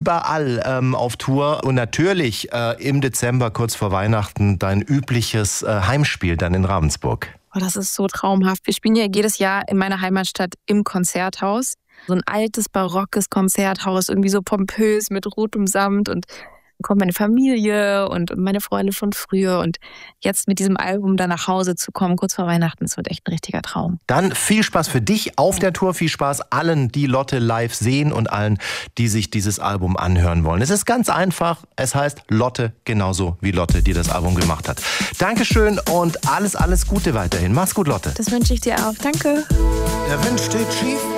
überall auf Tour und natürlich im Dezember, kurz vor Weihnachten, dein übliches Heimspiel dann in Ravensburg. Oh, das ist so traumhaft. Wir spielen ja jedes Jahr in meiner Heimatstadt im Konzerthaus. So ein altes, barockes Konzerthaus, irgendwie so pompös mit rotem Samt, und dann kommt meine Familie und meine Freunde von früher, und jetzt mit diesem Album dann nach Hause zu kommen, kurz vor Weihnachten, das wird echt ein richtiger Traum. Dann viel Spaß für dich auf der Tour, viel Spaß allen, die Lotte live sehen und allen, die sich dieses Album anhören wollen. Es ist ganz einfach, es heißt Lotte, genauso wie Lotte, die das Album gemacht hat. Dankeschön und alles Gute weiterhin. Mach's gut, Lotte. Das wünsche ich dir auch. Danke. Der Wind steht schief.